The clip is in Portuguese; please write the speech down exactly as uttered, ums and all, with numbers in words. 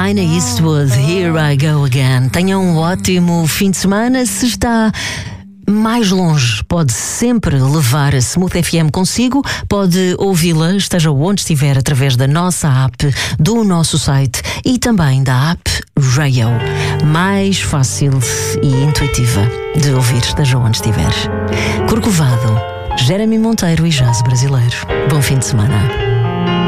Dinah Eastwood, Here I Go Again. Tenham um ótimo fim de semana. Se está mais longe, pode sempre levar a Smooth F M consigo, pode ouvi-la, esteja onde estiver, através da nossa app, do nosso site e também da app Rayo. Mais fácil e intuitiva de ouvir, esteja onde estiver. Corcovado, Jeremy Monteiro e Jazz Brasileiro. Bom fim de semana.